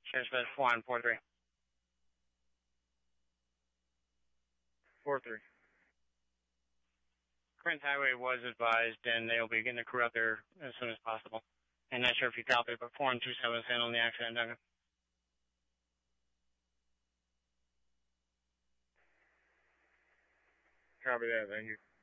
Sheriff's Bus 143. 4-3. Prince Highway was advised, and they'll be getting the crew out there as soon as possible. And not sure if you copied, but 4127 is handling the accident, Duncan. Copy that, thank you.